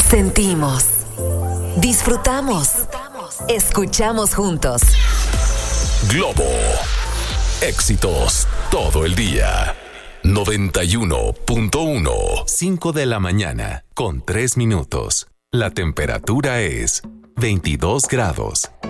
Sentimos, disfrutamos, escuchamos juntos. Globo. Éxitos todo el día. 91.1. 5 de la mañana con 3 minutos. La temperatura es 22 grados.